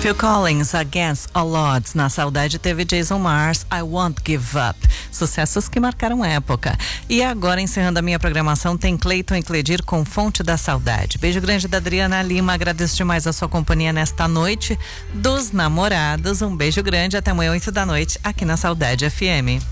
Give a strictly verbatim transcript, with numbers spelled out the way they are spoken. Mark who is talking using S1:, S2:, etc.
S1: Phil Collins, Against All Odds. Na Saudade teve Jason Mars, I Won't Give Up. Sucessos que marcaram época. E agora, encerrando a minha programação, tem Cleiton e Cledir com Fonte da Saudade. Beijo grande da Adriana Lima, agradeço demais a sua companhia nesta noite dos namorados. Um beijo grande, até amanhã oito da noite aqui na Saudade F M.